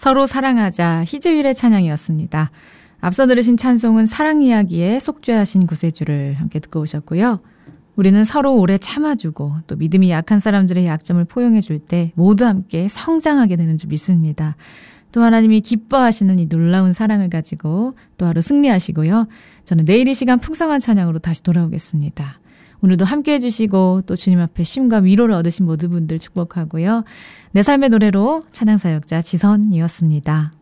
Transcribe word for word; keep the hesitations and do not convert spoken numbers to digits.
서로 사랑하자 희재율의 찬양이었습니다. 앞서 들으신 찬송은 사랑 이야기에 속죄하신 구세주를 함께 듣고 오셨고요. 우리는 서로 오래 참아주고 또 믿음이 약한 사람들의 약점을 포용해 줄 때 모두 함께 성장하게 되는 줄 믿습니다. 또 하나님이 기뻐하시는 이 놀라운 사랑을 가지고 또 하루 승리하시고요. 저는 내일 이 시간 풍성한 찬양으로 다시 돌아오겠습니다. 오늘도 함께 해주시고 또 주님 앞에 쉼과 위로를 얻으신 모든 분들 축복하고요. 내 삶의 노래로 찬양사역자 지선이었습니다.